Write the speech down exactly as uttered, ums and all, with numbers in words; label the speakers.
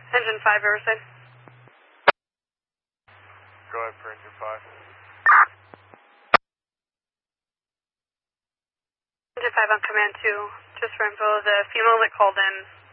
Speaker 1: Engine five, Riverside.
Speaker 2: Go ahead for engine five.
Speaker 1: Engine five on command two. Just for info, the female that called in